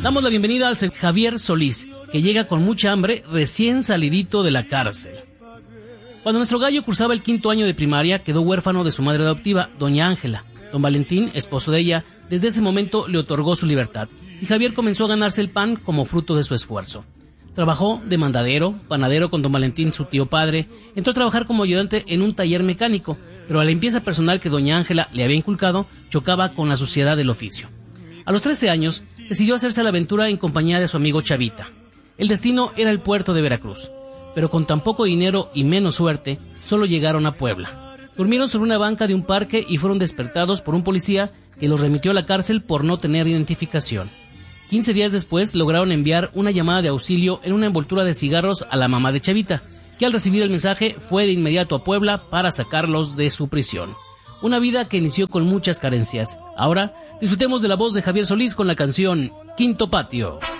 Damos la bienvenida al Javier Solís, que llega con mucha hambre, recién salidito de la cárcel. Cuando nuestro gallo cursaba el 5º año de primaria, quedó huérfano de su madre adoptiva, doña Ángela. Don Valentín, esposo de ella, desde ese momento le otorgó su libertad, y Javier comenzó a ganarse el pan como fruto de su esfuerzo. Trabajó de mandadero, panadero con don Valentín, su tío padre, entró a trabajar como ayudante en un taller mecánico, pero la limpieza personal que doña Ángela le había inculcado chocaba con la suciedad del oficio. A los 13 años, decidió hacerse a la aventura en compañía de su amigo Chavita. El destino era el puerto de Veracruz, pero con tan poco dinero y menos suerte, solo llegaron a Puebla. Durmieron sobre una banca de un parque y fueron despertados por un policía que los remitió a la cárcel por no tener identificación. 15 días después lograron enviar una llamada de auxilio en una envoltura de cigarros a la mamá de Chavita, que al recibir el mensaje fue de inmediato a Puebla para sacarlos de su prisión. Una vida que inició con muchas carencias. Ahora disfrutemos de la voz de Javier Solís con la canción Quinto Patio.